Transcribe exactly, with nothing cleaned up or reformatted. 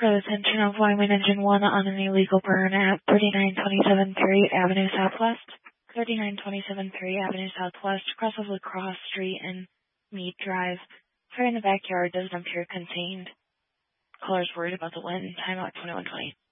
For the attention of Wyoming Engine one on an illegal burn at thirty-nine twenty-seven Perry Avenue Southwest. thirty-nine twenty-seven Perry Avenue Southwest, crosses Lacrosse Street and Mead Drive. Fire in the backyard doesn't appear contained. Caller's worried about the wind. Timeout twenty-one twenty.